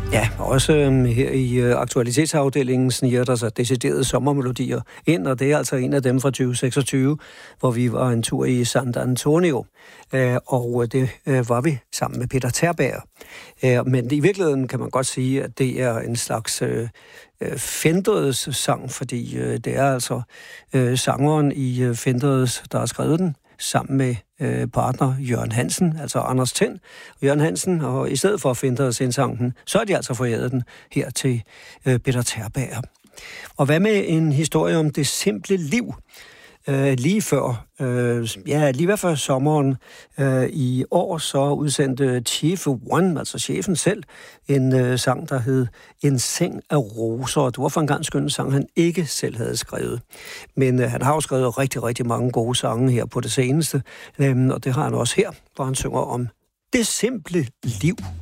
Ja, også her i aktualitetsafdelingen sniger der sig deciderede sommermelodier ind, og det er altså en af dem fra 2026, hvor vi var en tur i San Antonio, og det var vi sammen med Peter Terberg. Men i virkeligheden kan man godt sige, at det er en slags Fendredes sang, fordi det er altså sangeren i Fendredes, der har skrevet den, sammen med partner Jørgen Hansen, altså Anders Tind og Jørgen Hansen, og i stedet for at Fendredes indsang den, så er de altså foræret den her til Peter Terberg. Og hvad med en historie om det simple liv? Lige før sommeren i år, så udsendte Chief One, altså chefen selv, en sang, der hed En seng af roser. Det var for en gang skøn sang, han ikke selv havde skrevet. Men han har jo skrevet rigtig, rigtig mange gode sange her på det seneste, og det har han også her, hvor han synger om det simple liv.